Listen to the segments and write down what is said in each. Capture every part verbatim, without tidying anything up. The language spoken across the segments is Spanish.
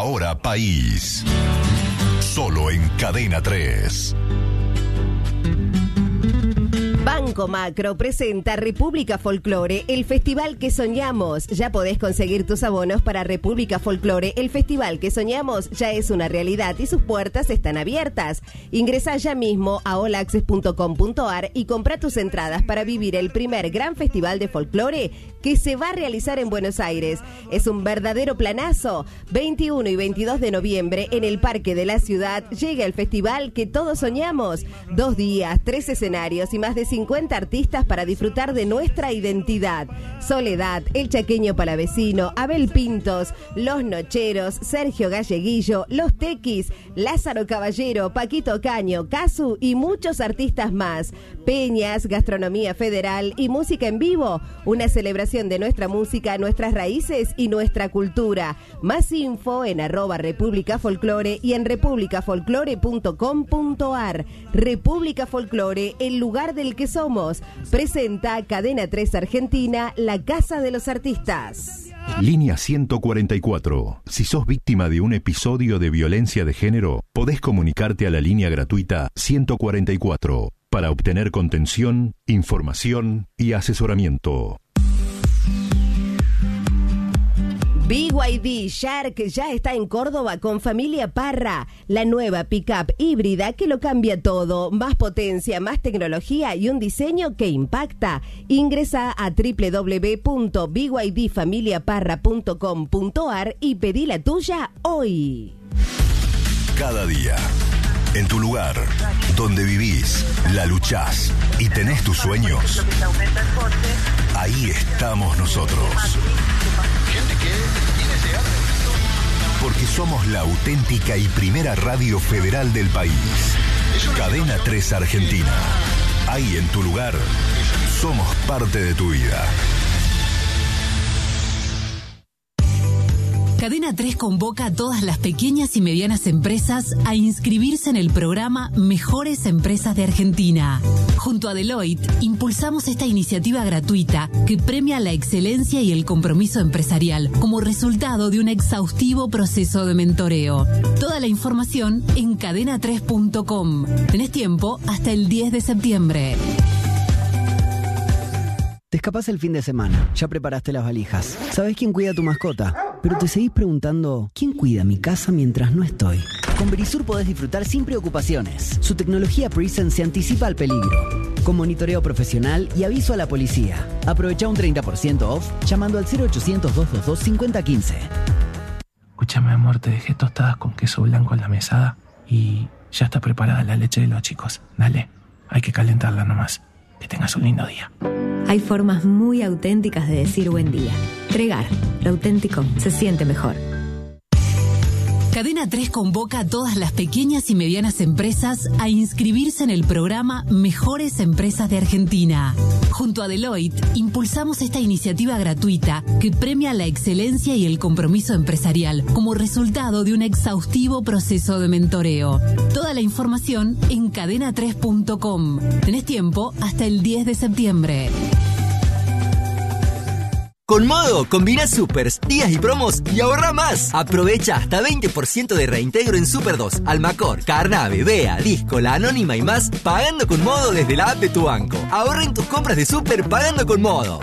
Ahora País. Solo en Cadena tres. Banco Macro presenta República Folklore, el festival que soñamos. Ya podés conseguir tus abonos para República Folklore. El festival que soñamos ya es una realidad y sus puertas están abiertas. Ingresá ya mismo a all access punto com punto a r y compra tus entradas para vivir el primer gran festival de folclore que se va a realizar en Buenos Aires. Es un verdadero planazo. veintiuno y veintidós de noviembre en el Parque de la Ciudad llega el festival que todos soñamos. Dos días, tres escenarios y más de cincuenta artistas para disfrutar de nuestra identidad. Soledad, El Chaqueño Palavecino, Abel Pintos, Los Nocheros, Sergio Galleguillo, Los Tequis, Lázaro Caballero, Paquito Caño, Casu y muchos artistas más. Peñas, gastronomía federal y música en vivo. Una celebración de nuestra música, nuestras raíces y nuestra cultura. Más info en arroba República Folklore y en república folklore punto com punto a r. República Folklore, el lugar del que somos. Presenta Cadena tres Argentina, la casa de los artistas. Línea ciento cuarenta y cuatro. Si sos víctima de un episodio de violencia de género, podés comunicarte a la línea gratuita ciento cuarenta y cuatro para obtener contención, información y asesoramiento. B Y D Shark ya está en Córdoba con Familia Parra, la nueva pick-up híbrida que lo cambia todo, más potencia, más tecnología y un diseño que impacta. Ingresa a doble u doble u doble u punto b y d familia parra punto com punto a r y pedí la tuya hoy. Cada día, en tu lugar, donde vivís, la luchás y tenés tus sueños, ahí estamos nosotros. Porque somos la auténtica y primera radio federal del país. Cadena tres Argentina. Ahí en tu lugar, somos parte de tu vida. Cadena tres convoca a todas las pequeñas y medianas empresas a inscribirse en el programa Mejores Empresas de Argentina. Junto a Deloitte, impulsamos esta iniciativa gratuita que premia la excelencia y el compromiso empresarial como resultado de un exhaustivo proceso de mentoreo. Toda la información en cadena tres punto com. Tenés tiempo hasta el diez de septiembre. Te escapás el fin de semana, ya preparaste las valijas. ¿Sabés quién cuida a tu mascota? Pero te seguís preguntando, ¿quién cuida mi casa mientras no estoy? Con Verisur podés disfrutar sin preocupaciones. Su tecnología Presence se anticipa al peligro, con monitoreo profesional y aviso a la policía. Aprovecha un treinta por ciento off llamando al cero ochocientos, doscientos veintidós, cincuenta quince. Escúchame, amor, te dejé tostadas con queso blanco en la mesada y ya está preparada la leche de los chicos. Dale, hay que calentarla nomás. Que tengas un lindo día. Hay formas muy auténticas de decir buen día. Tregar, lo auténtico se siente mejor. Cadena tres convoca a todas las pequeñas y medianas empresas a inscribirse en el programa Mejores Empresas de Argentina. Junto a Deloitte, impulsamos esta iniciativa gratuita que premia la excelencia y el compromiso empresarial como resultado de un exhaustivo proceso de mentoreo. Toda la información en cadena tres punto com. Tenés tiempo hasta el diez de septiembre. Con Modo, combina supers, días y promos y ahorra más. Aprovecha hasta veinte por ciento de reintegro en Super dos, Almacor, Carnave, Bea, Disco, La Anónima y más, pagando con Modo desde la app de tu banco. Ahorra en tus compras de Super pagando con Modo.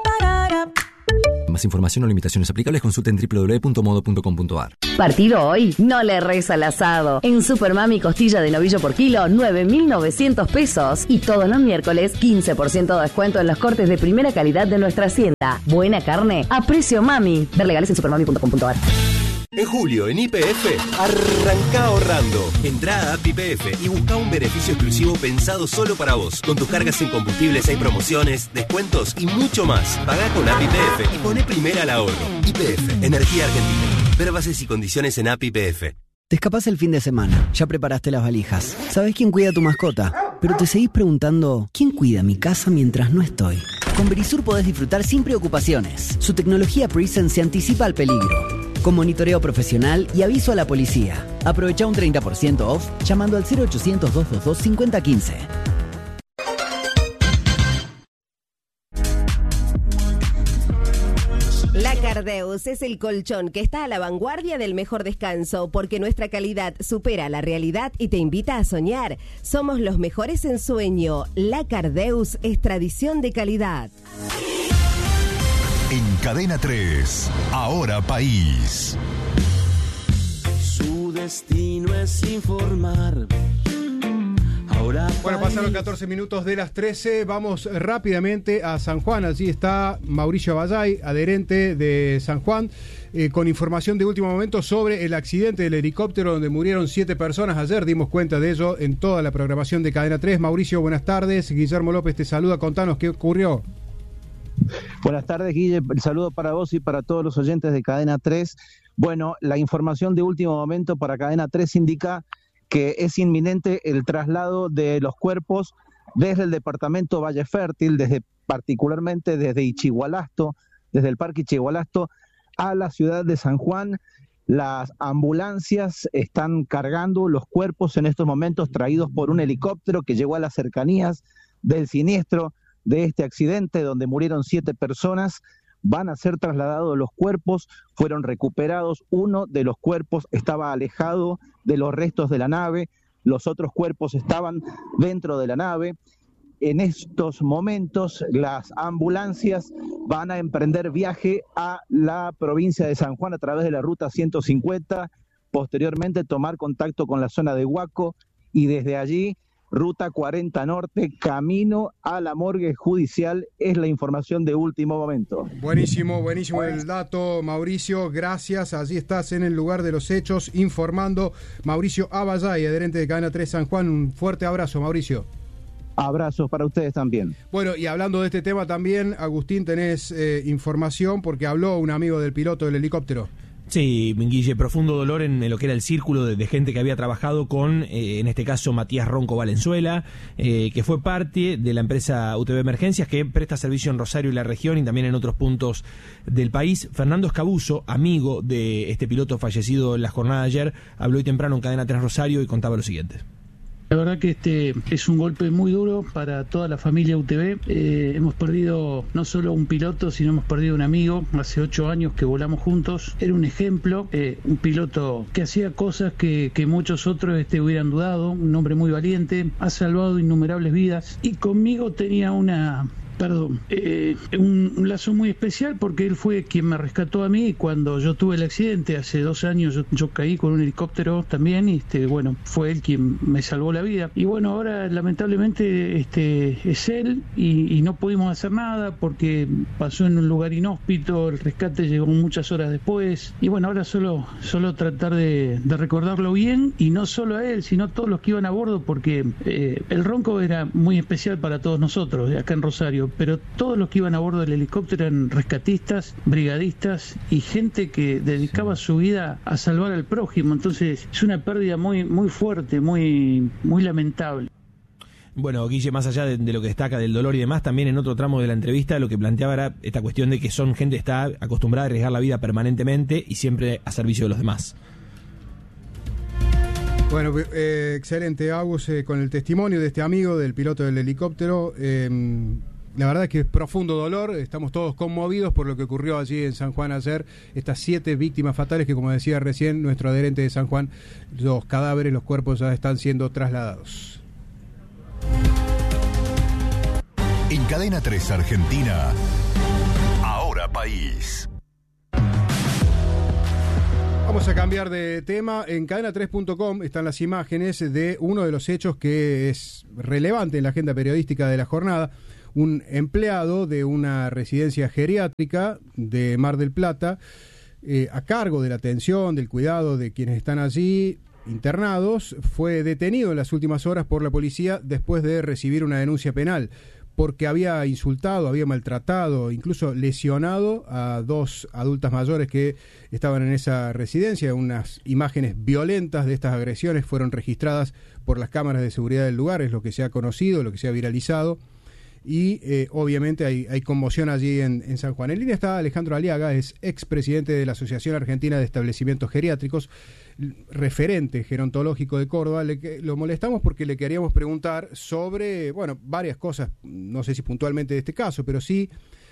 Más información o limitaciones aplicables, consulta en doble u doble u doble u punto modo punto com punto a r. Partido hoy, no le reza al asado. En Supermami costilla de novillo por kilo, nueve mil novecientos pesos. Y todos los miércoles, quince por ciento de descuento en los cortes de primera calidad de nuestra hacienda. Buena carne a precio mami. Ver legales en supermami punto com punto a r. En julio, en Y P F, arranca ahorrando. Entrá a app Y P F y busca un beneficio exclusivo pensado solo para vos. Con tus cargas en combustibles hay promociones, descuentos y mucho más. Pagá con app Y P F y poné primera al ahorro. Y P F, Energía Argentina. Ver bases y condiciones en app Y P F. Te escapás el fin de semana, ya preparaste las valijas. ¿Sabés quién cuida a tu mascota? Pero te seguís preguntando, ¿quién cuida mi casa mientras no estoy? Con Verisur podés disfrutar sin preocupaciones. Su tecnología Presence se anticipa al peligro, con monitoreo profesional y aviso a la policía. Aprovecha un treinta por ciento off llamando al cero ochocientos, doscientos veintidós, cincuenta quince. La Cardeus es el colchón que está a la vanguardia del mejor descanso, porque nuestra calidad supera la realidad y te invita a soñar. Somos los mejores en sueño. La Cardeus es tradición de calidad. En Cadena tres, Ahora País. Su destino es informar. Ahora bueno, pasaron catorce minutos de las trece. Vamos rápidamente a San Juan. Allí está Mauricio Abayay, adherente de San Juan, eh, con información de último momento sobre el accidente del helicóptero donde murieron siete personas. Ayer dimos cuenta de ello en toda la programación de Cadena tres. Mauricio, buenas tardes. Guillermo López te saluda. Contanos qué ocurrió. Buenas tardes, Guille. El saludo para vos y para todos los oyentes de Cadena tres. Bueno, la información de último momento para Cadena tres indica que es inminente el traslado de los cuerpos desde el departamento Valle Fértil, desde particularmente desde Ichigualasto, desde el Parque Ichigualasto a la ciudad de San Juan. Las ambulancias están cargando los cuerpos en estos momentos, traídos por un helicóptero que llegó a las cercanías del siniestro de este accidente donde murieron siete personas. Van a ser trasladados los cuerpos, fueron recuperados. Uno de los cuerpos estaba alejado de los restos de la nave, los otros cuerpos estaban dentro de la nave. En estos momentos las ambulancias van a emprender viaje a la provincia de San Juan a través de la ruta ciento cincuenta, posteriormente tomar contacto con la zona de Huaco y desde allí ruta cuarenta Norte, camino a la morgue judicial. Es la información de último momento. Buenísimo, buenísimo el dato, Mauricio, gracias. Allí estás en el lugar de los hechos informando. Mauricio Abayay, adherente de Cadena tres San Juan. Un fuerte abrazo, Mauricio. Abrazos para ustedes también. Bueno, y hablando de este tema también, Agustín, tenés eh, información porque habló un amigo del piloto del helicóptero. Sí, Guille, profundo dolor en lo que era el círculo de, de gente que había trabajado con, eh, en este caso, Matías Ronco Valenzuela, eh, que fue parte de la empresa U T V Emergencias, que presta servicio en Rosario y la región y también en otros puntos del país. Fernando Escabuso, amigo de este piloto fallecido en la jornada de ayer, habló hoy temprano en Cadena tres Rosario y contaba lo siguiente. La verdad que este es un golpe muy duro para toda la familia U T V. Eh, hemos perdido no solo un piloto, sino hemos perdido un amigo. Hace ocho años que volamos juntos. Era un ejemplo, eh, un piloto que hacía cosas que, que muchos otros este, hubieran dudado. Un hombre muy valiente, ha salvado innumerables vidas. Y conmigo tenía una... Perdón, eh, un, un lazo muy especial porque él fue quien me rescató a mí cuando yo tuve el accidente hace dos años. Yo, yo caí con un helicóptero también y este, bueno, fue él quien me salvó la vida. Y bueno, ahora lamentablemente este, es él y, y no pudimos hacer nada porque pasó en un lugar inhóspito, el rescate llegó muchas horas después. Y bueno, ahora solo, solo tratar de, de recordarlo bien y no solo a él, sino a todos los que iban a bordo porque eh, el Ronco era muy especial para todos nosotros acá en Rosario. Pero todos los que iban a bordo del helicóptero eran rescatistas, brigadistas y gente que dedicaba su vida a salvar al prójimo. Entonces es una pérdida muy muy fuerte, muy muy lamentable. Bueno, Guille, más allá de, de lo que destaca del dolor y demás, también en otro tramo de la entrevista lo que planteaba era esta cuestión de que son gente que está acostumbrada a arriesgar la vida permanentemente y siempre a servicio de los demás. Bueno, eh, excelente, Agus, eh, con el testimonio de este amigo del piloto del helicóptero. Eh, La verdad es que es profundo dolor, estamos todos conmovidos por lo que ocurrió allí en San Juan ayer, estas siete víctimas fatales que, como decía recién nuestro adherente de San Juan, los cadáveres, los cuerpos ya están siendo trasladados. En Cadena tres Argentina, Ahora País. Vamos a cambiar de tema. En cadena tres punto com están las imágenes de uno de los hechos que es relevante en la agenda periodística de la jornada. Un empleado de una residencia geriátrica de Mar del Plata, eh, a cargo de la atención, del cuidado de quienes están allí internados, fue detenido en las últimas horas por la policía después de recibir una denuncia penal, porque había insultado, había maltratado, incluso lesionado a dos adultas mayores que estaban en esa residencia. Unas imágenes violentas de estas agresiones fueron registradas por las cámaras de seguridad del lugar, es lo que se ha conocido, lo que se ha viralizado. Y eh, obviamente hay, hay conmoción allí en, en San Juan. En línea está Alejandro Aliaga, es expresidente de la Asociación Argentina de Establecimientos Geriátricos, referente gerontológico de Córdoba. Le, lo molestamos porque le queríamos preguntar sobre, bueno, varias cosas, no sé si puntualmente de este caso, pero sí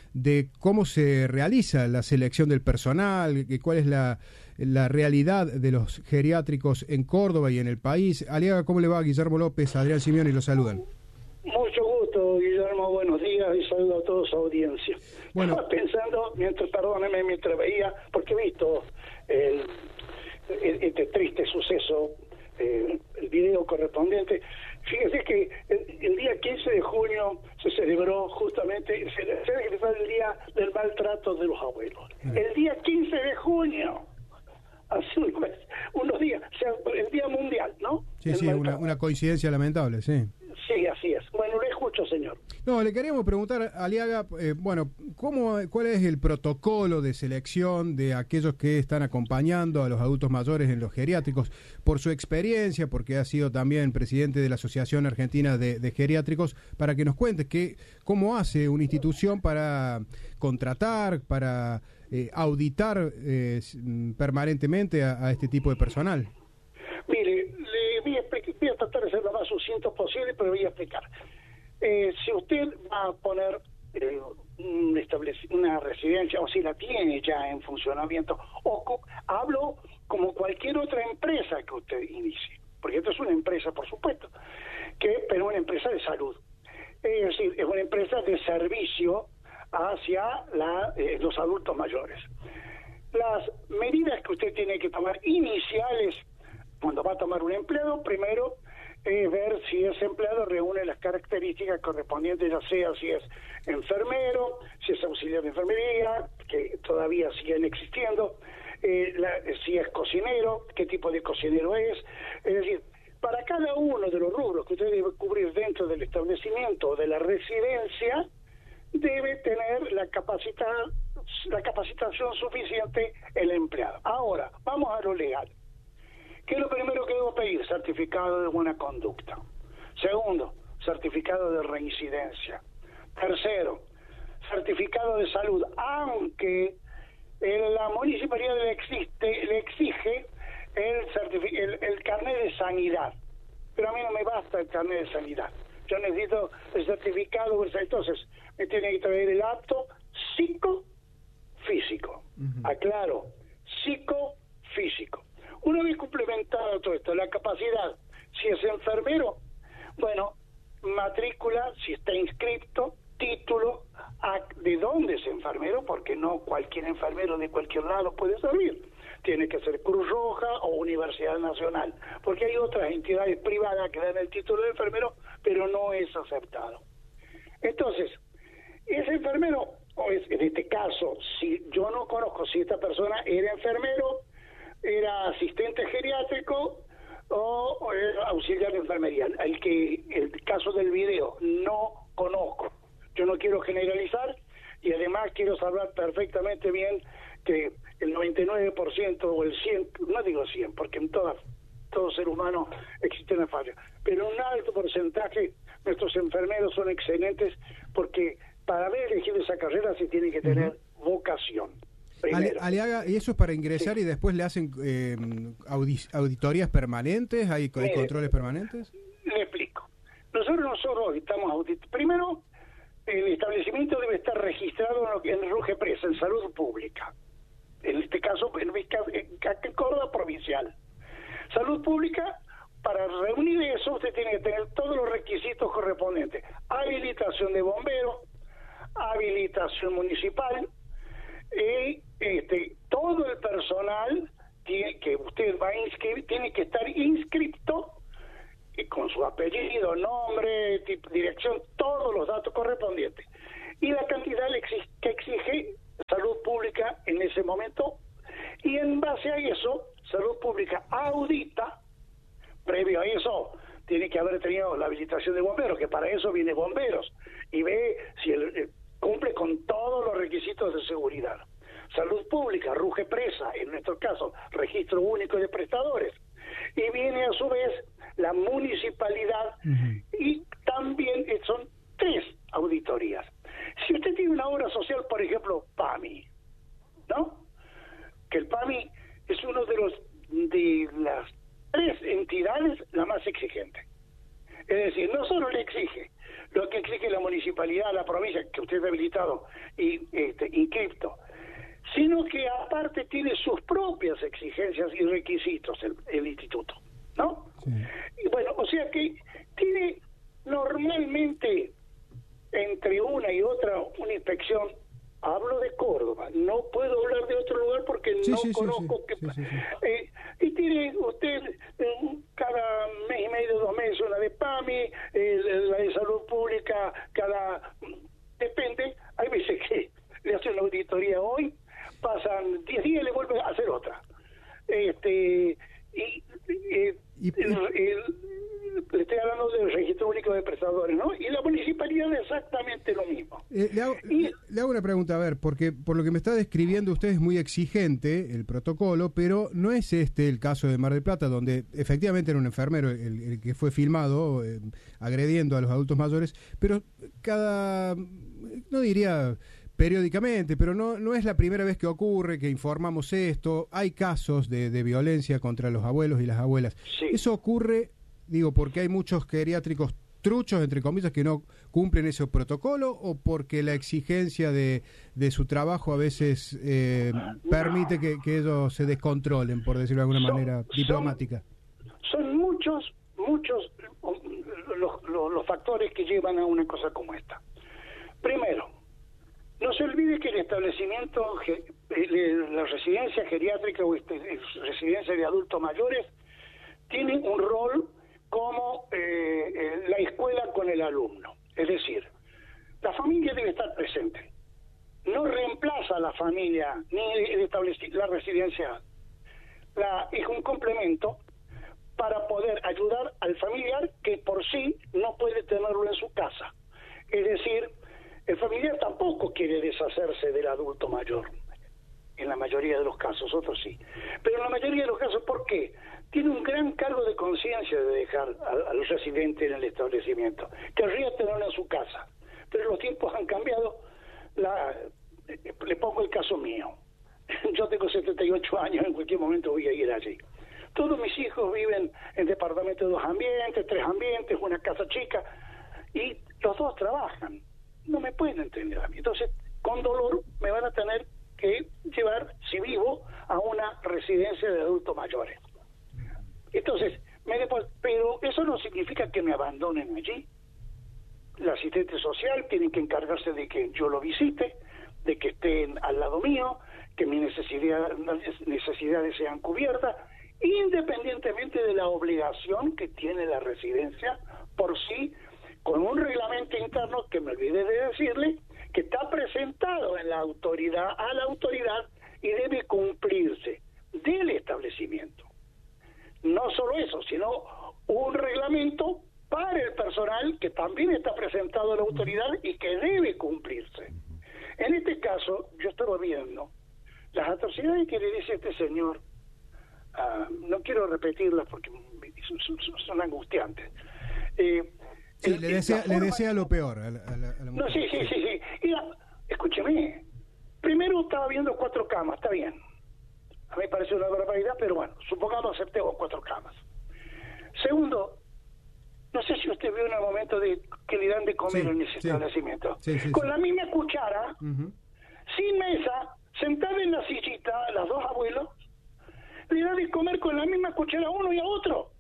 de cómo se realiza la selección del personal, que cuál es la, la realidad de los geriátricos en Córdoba y en el país. Aliaga, ¿cómo le va? Guillermo López, Adrián Simeoni, lo saludan. Mucho gusto, Guillermo, buenos días y saludo a toda su audiencia. Bueno. Estaba pensando, mientras, perdóneme, mientras veía, porque he visto el, el, este triste suceso, eh, el video correspondiente. Fíjese que el, el día quince de junio se celebró justamente, se celebró el día del maltrato de los abuelos. El día quince de junio, hace unos, unos días, o sea, el día mundial, ¿no? Sí, sí, una, una coincidencia lamentable, sí. Sí, así es. Bueno, le escucho, señor. No, le queríamos preguntar, Aliaga, eh, bueno, ¿cómo, ¿cuál es el protocolo de selección de aquellos que están acompañando a los adultos mayores en los geriátricos? Por su experiencia, porque ha sido también presidente de la Asociación Argentina de, de Geriátricos, para que nos cuente que, cómo hace una institución para contratar, para eh, auditar eh, permanentemente a, a este tipo de personal. Mire, le voy a, voy a tratar de ser lo más sucinto posible, pero voy a explicar. Eh, si usted va a poner eh, un establec- una residencia, o si la tiene ya en funcionamiento, o co- hablo como cualquier otra empresa que usted inicie, porque esto es una empresa, por supuesto, que pero una empresa de salud. Es decir, es una empresa de servicio hacia la, eh, los adultos mayores. Las medidas que usted tiene que tomar iniciales cuando va a tomar un empleado, primero es eh, ver si ese empleado reúne las características correspondientes, ya sea si es enfermero, si es auxiliar de enfermería, que todavía siguen existiendo, eh, la, si es cocinero, qué tipo de cocinero es. Es decir, para cada uno de los rubros que usted debe cubrir dentro del establecimiento o de la residencia, debe tener la capacita, la capacitación suficiente el empleado. Ahora, vamos a lo legal. ¿Qué es lo primero que debo pedir? Certificado de buena conducta. Segundo, certificado de reincidencia. Tercero, certificado de salud, aunque en la municipalidad le, existe, le exige el, certific- el, el carnet de sanidad. Pero a mí no me basta el carnet de sanidad. Yo necesito el certificado, entonces me tiene que traer el apto psicofísico. Uh-huh. Aclaro, psicofísico. Una vez complementado todo esto, la capacidad, si es enfermero, bueno, matrícula, si está inscripto, título, a, de dónde es enfermero, porque no cualquier enfermero de cualquier lado puede servir. Tiene que ser Cruz Roja o Universidad Nacional, porque hay otras entidades privadas que dan el título de enfermero, pero no es aceptado. Entonces, ese enfermero, o es, en este caso, si yo no conozco si esta persona era enfermero, era asistente geriátrico o, o era auxiliar de enfermería. El que el caso del video no conozco. Yo no quiero generalizar y además quiero saber perfectamente bien que el noventa y nueve por ciento o el cien por ciento, no digo cien, porque en toda, todo ser humano existe una falla, pero un alto porcentaje, nuestros enfermeros son excelentes porque para haber elegido esa carrera se tiene que tener uh-huh. vocación. Ale, Aliaga, ¿y eso es para ingresar sí. y después le hacen eh, audi- auditorías permanentes? ¿Hay, hay controles permanentes? Le explico. Nosotros nosotros auditamos audit. Primero, el establecimiento debe estar registrado en, lo que, en RUGEPRES, en salud pública. En este caso, en, en Córdoba provincial. Salud pública, para reunir eso, usted tiene que tener todos los requisitos correspondientes. Habilitación de bomberos, habilitación municipal, y este todo el personal tiene, que usted va a inscribir tiene que estar inscripto eh, con su apellido, nombre, tipo, dirección, todos los datos correspondientes y la cantidad que exige salud pública en ese momento, y en base a eso salud pública audita. Previo a eso tiene que haber tenido la habilitación de bomberos, que para eso viene bomberos y ve si el, el cumple con todos los requisitos de seguridad. Salud pública, RUGEPRESA, en nuestro caso, Registro Único de Prestadores. Y viene a su vez la municipalidad uh-huh. y también son tres auditorías. Si usted tiene una obra social, por ejemplo, PAMI, ¿no? Que el PAMI es uno de los de las tres entidades la más exigente. Es decir, no solo le exige lo que exige la municipalidad, la provincia, que usted ha habilitado, y este, inscripto, sino que aparte tiene sus propias exigencias y requisitos el, el instituto, ¿no? Sí. Y bueno, o sea que tiene normalmente entre una y otra una inspección. Hablo de Córdoba, no puedo hablar de otro lugar porque sí, no sí, conozco sí, sí. que... Sí, sí, sí. Eh, y tiene usted eh, cada mes y medio, dos meses una de PAMI, eh, la de salud pública cada... Depende, hay veces que le hacen una auditoría hoy, pasan diez días y le vuelven a hacer otra. Este y, y, y el, el, le estoy hablando del registro único de prestadores, ¿no? Y la municipalidad es exactamente lo mismo. Eh, le, hago, y, le hago una pregunta, a ver, porque por lo que me está describiendo usted es muy exigente el protocolo, pero no es este el caso de Mar del Plata, donde efectivamente era un enfermero el, el que fue filmado eh, agrediendo a los adultos mayores, pero cada, no diría periódicamente, pero no no es la primera vez que ocurre, que informamos esto, hay casos de, de violencia contra los abuelos y las abuelas. Sí. Eso ocurre, digo, porque hay muchos geriátricos truchos, entre comillas, que no cumplen ese protocolo, o porque la exigencia de, de su trabajo a veces eh, permite que, que ellos se descontrolen, por decirlo de alguna son, manera diplomática. Son, son muchos, muchos los, los, los factores que llevan a una cosa como esta. Primero, no se olvide que el establecimiento, la residencia geriátrica o residencia de adultos mayores, tiene un rol como eh, la escuela con el alumno. Es decir, la familia debe estar presente. No reemplaza a la familia ni el establecer la residencia. La, es un complemento para poder ayudar al familiar que por sí no puede tenerlo en su casa. Es decir, el familiar tampoco quiere deshacerse del adulto mayor, en la mayoría de los casos, otros sí. Pero en la mayoría de los casos, ¿por qué? Tiene un gran cargo de conciencia de dejar al residente en el establecimiento. Querría tenerlo en su casa, pero los tiempos han cambiado. La, le pongo el caso mío. Yo tengo setenta y ocho años, en cualquier momento voy a ir allí. Todos mis hijos viven en departamentos de dos ambientes, tres ambientes, una casa chica, y los dos trabajan. No me pueden entender a mí. Entonces, con dolor me van a tener que llevar, si vivo, a una residencia de adultos mayores. Entonces, me depo- pero eso no significa que me abandonen allí. La asistente social tiene que encargarse de que yo lo visite, de que estén al lado mío, que mis necesidad, necesidades sean cubiertas, independientemente de la obligación que tiene la residencia por sí, con un reglamento interno que me olvidé de decirle, que está presentado en la autoridad, a la autoridad, y debe cumplirse del establecimiento. No solo eso, sino un reglamento para el personal que también está presentado a la autoridad y que debe cumplirse. En este caso, yo estaba viendo las atrocidades que le dice este señor, uh, no quiero repetirlas porque son, son, son angustiantes. Eh, Sí, el, le, desea, forma... le desea lo peor a la, a la, a la mujer. No, sí, sí, sí, sí. Mira, escúcheme. Primero estaba viendo cuatro camas, está bien. A mí me parece una barbaridad, pero bueno, supongamos aceptemos cuatro camas. Segundo, no sé si usted vio en el momento de que le dan de comer sí, en ese sí. establecimiento. Sí, sí, Con sí. la misma cuchara, uh-huh. sin mesa, sentada en la sillita, las dos abuelos, le dan de comer con la misma cuchara a uno y a otro.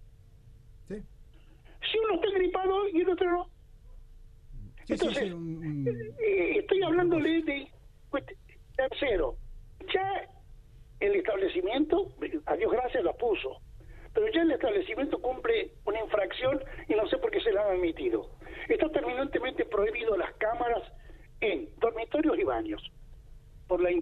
Si uno está gripado y el otro no. Sí, Entonces, sí, sí, un... eh, estoy hablándole de... Pues, tercero, ya el establecimiento, a Dios gracias, la puso, pero ya el establecimiento cumple una infracción y no sé por qué se la han admitido. Está terminantemente prohibido las cámaras en dormitorios y baños por la